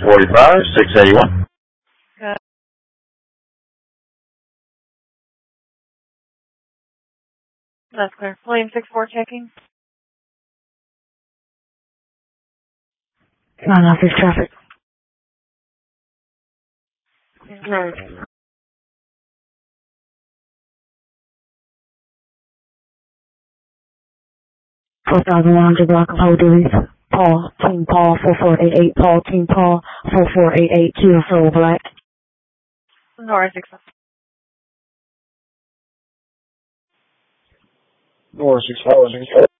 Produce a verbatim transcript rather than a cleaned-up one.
forty-five, six eighty-one. Good. That's clear. William six four checking. nine office traffic. Mm-hmm. four thousand one hundred block of Whole Dewey's. Paul, Team Paul, four four eight eight. Paul, Team Paul, four four eight eight. Kia Soul Black. Nora six five. Nora six five.